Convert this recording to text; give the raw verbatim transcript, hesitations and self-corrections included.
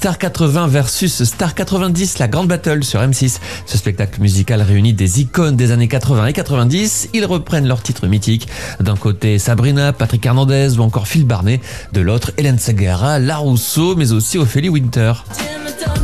Star quatre-vingts versus Star quatre-vingt-dix, la grande battle sur M six. Ce spectacle musical réunit des icônes des années quatre-vingts et quatre-vingt-dix. Ils reprennent leurs titres mythiques. D'un côté Sabrina, Patrick Hernandez ou encore Phil Barnet. De l'autre Hélène Ségara, La Rousseau, mais aussi Ophélie Winter.